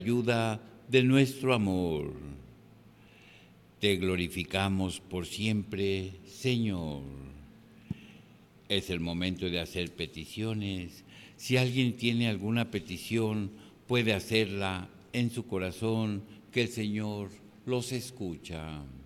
ayuda de nuestro amor. Te glorificamos por siempre, Señor. Es el momento de hacer peticiones. Si alguien tiene alguna petición, puede hacerla en su corazón, que el Señor los escucha.